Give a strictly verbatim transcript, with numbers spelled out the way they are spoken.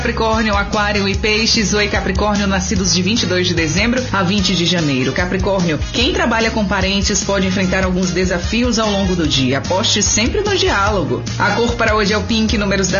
Capricórnio, Aquário e Peixes. Oi, Capricórnio, nascidos de vinte e dois de dezembro a vinte de janeiro. Capricórnio, quem trabalha com parentes pode enfrentar alguns desafios ao longo do dia. Aposte sempre no diálogo. A cor para hoje é o pink, números da